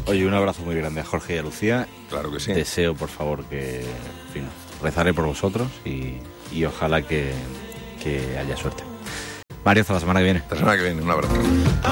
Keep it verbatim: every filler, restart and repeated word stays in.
Oye, un abrazo muy grande a Jorge y a Lucía. Claro que sí. Deseo, por favor, que, en fin, rezaré por vosotros y, y ojalá que, que haya suerte. Mario, hasta la semana que viene. La semana que viene, un abrazo.